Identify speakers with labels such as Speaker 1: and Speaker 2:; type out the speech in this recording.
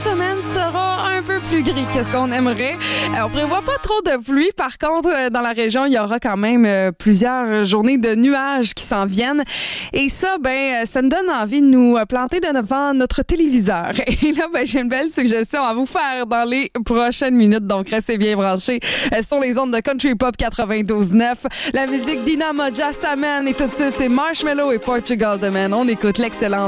Speaker 1: semaine sera un peu plus gris que ce qu'on aimerait. On prévoit pas trop de pluie. Par contre, dans la région, il y aura quand même plusieurs journées de nuages qui s'en viennent. Et ça, ça nous donne envie de nous planter devant notre téléviseur. Et là, j'ai une belle suggestion à vous faire dans les prochaines minutes. Donc, restez bien branchés sur les ondes de Country Pop 92.9. La musique d'Ina Moja Samen. Et tout de suite, c'est Marshmello et Portugal The Man. On écoute l'excellent